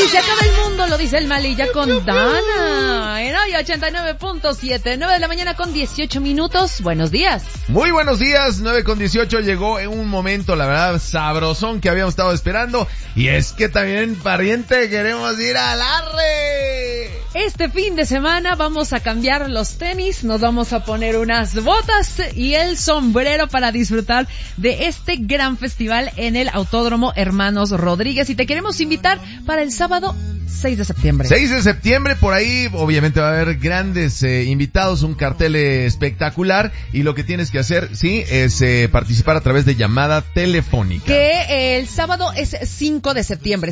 Se acaba el mundo, lo dice el Malilla con Dana. En hoy 89.7, 9 de la mañana con 18 minutos. Buenos días. Muy buenos días, 9:18 llegó en un momento, la verdad, sabrosón que habíamos estado esperando. Y es que también, pariente, queremos ir al arre. Este fin de semana vamos a cambiar los tenis, nos vamos a poner unas botas y el sombrero para disfrutar de este gran festival en el Autódromo Hermanos Rodríguez. Y te queremos invitar para el sábado 6 de septiembre. 6 de septiembre, por ahí obviamente va a haber grandes invitados, un cartel espectacular, y lo que tienes que hacer, sí, es participar a través de llamada telefónica. Que el sábado es 5 de septiembre.